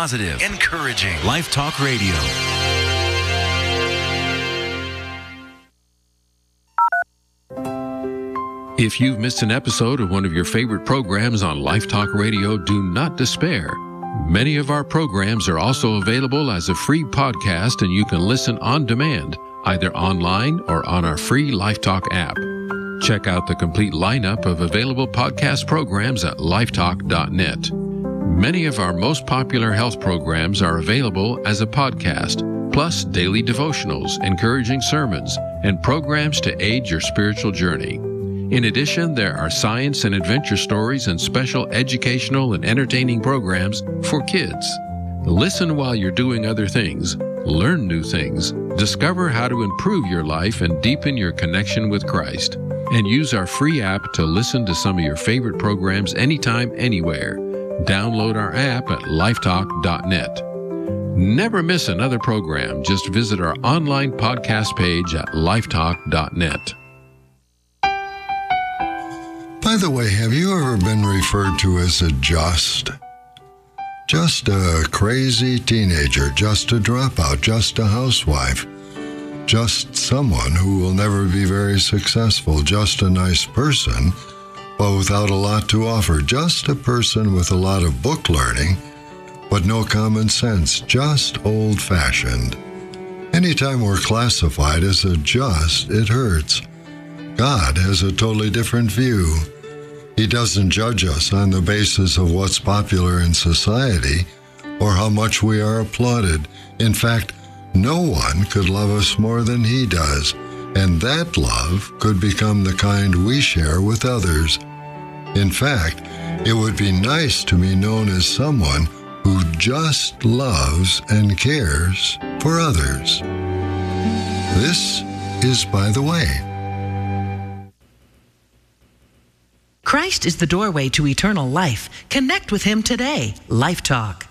positive, encouraging. Life Talk Radio. If you've missed an episode of one of your favorite programs on Life Talk Radio, do not despair. Many of our programs are also available as a free podcast, and you can listen on demand, either online or on our free Life Talk app. Check out the complete lineup of available podcast programs at lifetalk.net. Many of our most popular health programs are available as a podcast, plus daily devotionals, encouraging sermons, and programs to aid your spiritual journey. In addition, there are science and adventure stories and special educational and entertaining programs for kids. Listen while you're doing other things, learn new things, discover how to improve your life and deepen your connection with Christ. And use our free app to listen to some of your favorite programs anytime, anywhere. Download our app at lifetalk.net. Never miss another program. Just visit our online podcast page at lifetalk.net. By the way, have you ever been referred to as a just? Just a crazy teenager, just a dropout, just a housewife, just someone who will never be very successful, just a nice person, but without a lot to offer, just a person with a lot of book learning, but no common sense, just old-fashioned. Anytime we're classified as a just, it hurts. God has a totally different view. He doesn't judge us on the basis of what's popular in society or how much we are applauded. In fact, no one could love us more than He does, and that love could become the kind we share with others. In fact, it would be nice to be known as someone who just loves and cares for others. This is By the Way. Christ is the doorway to eternal life. Connect with Him today. Life Talk.